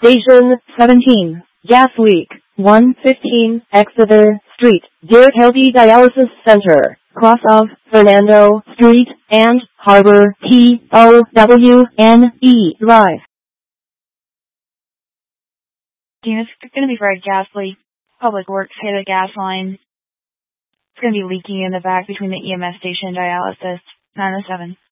Station 17, gas leak, 115 Exeter Street, Garrett Healthy Dialysis Center, cross of Fernando Street and Harbor TOWNE Drive. It's going to be for a gas leak. Public Works hit a gas line. It's going to be leaking in the back between the EMS station and dialysis. 907.